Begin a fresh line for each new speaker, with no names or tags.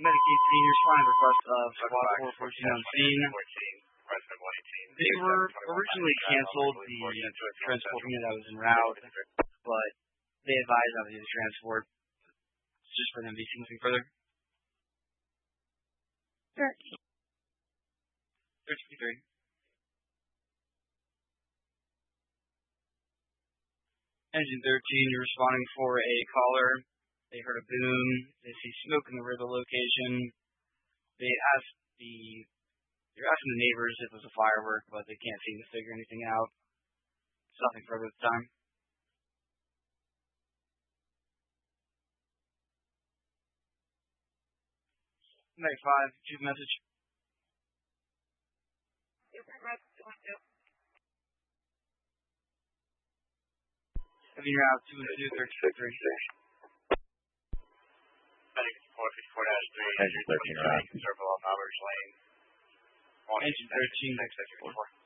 Medicaid seniors find request of SWAT 414 on scene. They were originally canceled, the transport unit that was en route, but they advised not to do the transport just for them to be seen something further.
Sure.
353. Engine 13, you're responding for a caller. They heard a boom. They see smoke in the river location. You're asking the neighbors if it was a firework, but they can't seem to figure anything out. It's nothing further at the time. 95, choose message. Having your out 212 363.
Engine 13 around.
Engine 13, 664.